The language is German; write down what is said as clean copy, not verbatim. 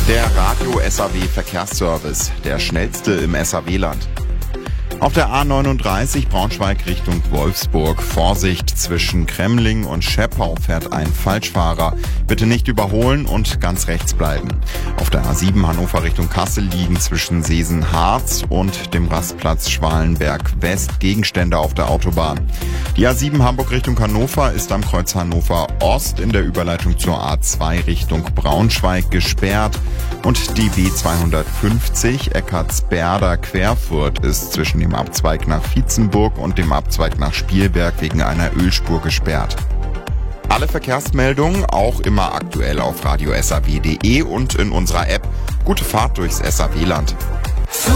Der Radio SAW Verkehrsservice, der schnellste im SAW-Land. Auf der A39 Braunschweig Richtung Wolfsburg. Vorsicht, zwischen Kremling und Scheppau fährt ein Falschfahrer. Bitte nicht überholen und ganz rechts bleiben. Auf der A7 Hannover Richtung Kassel liegen zwischen Seesen-Harz und dem Rastplatz Schwalenberg West Gegenstände auf der Autobahn. Die A7 Hamburg Richtung Hannover ist am Kreuz Hannover Ost in der Überleitung zur A2 Richtung Braunschweig gesperrt. Und die B250 Eckartsberda-Querfurt ist zwischen dem Abzweig nach Vietzenburg und dem Abzweig nach Spielberg wegen einer Ölspur gesperrt. Alle Verkehrsmeldungen auch immer aktuell auf radiosaw.de und in unserer App. Gute Fahrt durchs SAW-Land.